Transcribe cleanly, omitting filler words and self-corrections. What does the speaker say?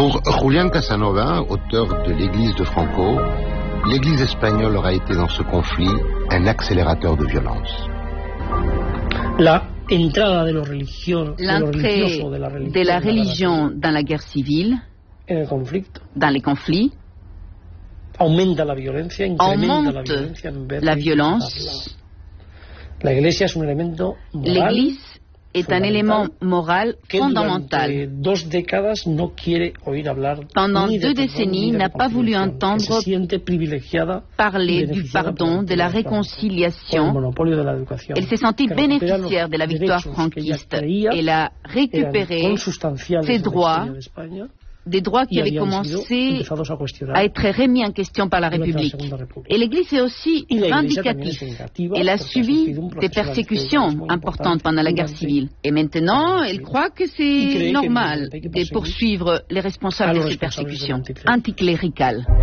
Pour Julián Casanova, auteur de l'Église de Franco, l'Église espagnole aura été dans ce conflit un accélérateur de violence. L'entrée de la religion dans la guerre civile, dans les conflits, augmente la violence. L'Église est un élément moral fondamental. Pendant 2 décennies, n'a pas voulu entendre parler du pardon, de la réconciliation. Elle s'est sentie bénéficiaire de la victoire franquiste. Elle a récupéré ses droits, des droits qui avaient commencé à être remis en question par la République. Et l'Église est aussi vindicative. Elle a subi des persécutions importantes pendant la guerre civile. Et maintenant, elle croit que c'est normal de poursuivre les responsables de ces persécutions anticléricales.